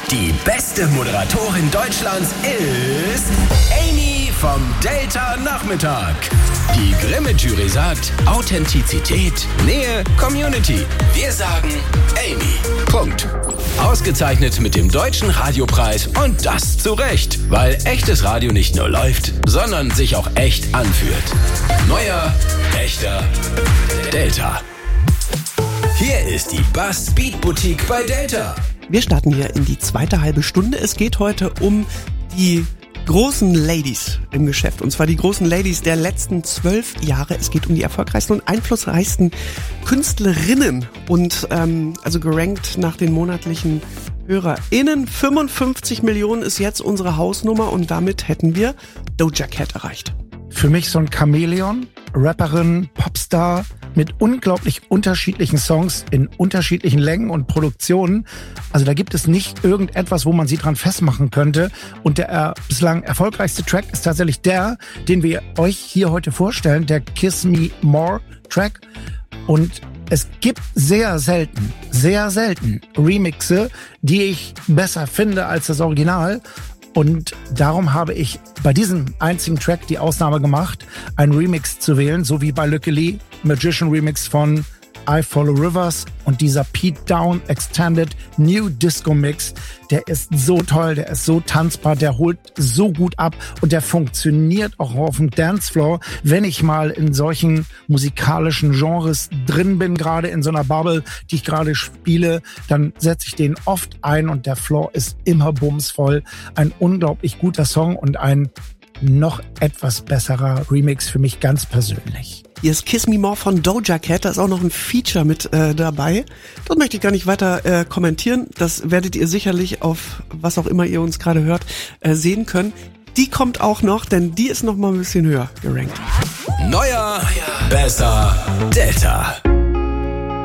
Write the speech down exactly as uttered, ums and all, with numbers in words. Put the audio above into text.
Die beste Moderatorin Deutschlands ist Amy vom Delta Nachmittag. Die Grimme-Jury sagt Authentizität, Nähe, Community. Wir sagen Amy. Punkt. Ausgezeichnet mit dem Deutschen Radiopreis und das zu Recht, weil echtes Radio nicht nur läuft, sondern sich auch echt anfühlt. Neuer, echter Delta. Hier ist die Bass Beat Boutique bei Delta. Wir starten hier in die zweite halbe Stunde. Es geht heute um die großen Ladies im Geschäft. Und zwar die großen Ladies der letzten zwölf Jahre. Es geht um die erfolgreichsten und einflussreichsten Künstlerinnen. Und ähm, also gerankt nach den monatlichen HörerInnen. fünfundfünfzig Millionen ist jetzt unsere Hausnummer und damit hätten wir Doja Cat erreicht. Für mich so ein Chamäleon, Rapperin, Popstar mit unglaublich unterschiedlichen Songs in unterschiedlichen Längen und Produktionen. Also da gibt es nicht irgendetwas, wo man sie dran festmachen könnte. Und der äh, bislang erfolgreichste Track ist tatsächlich der, den wir euch hier heute vorstellen, der Kiss Me More Track. Und es gibt sehr selten, sehr selten Remixe, die ich besser finde als das Original. Und darum habe ich bei diesem einzigen Track die Ausnahme gemacht, einen Remix zu wählen, so wie bei Lykke Li, Magician Remix von I Follow Rivers und dieser Pete Down Extended New Disco Mix, der ist so toll, der ist so tanzbar, der holt so gut ab und der funktioniert auch auf dem Dancefloor. Wenn ich mal in solchen musikalischen Genres drin bin, gerade in so einer Bubble, die ich gerade spiele, dann setze ich den oft ein und der Floor ist immer bumsvoll. Ein unglaublich guter Song und ein noch etwas besserer Remix für mich ganz persönlich. Hier ist Kiss Me More von Doja Cat, da ist auch noch ein Feature mit äh, dabei. Das möchte ich gar nicht weiter äh, kommentieren. Das werdet ihr sicherlich auf was auch immer ihr uns gerade hört äh, sehen können. Die kommt auch noch, denn die ist noch mal ein bisschen höher gerankt. Neuer, besser, Delta.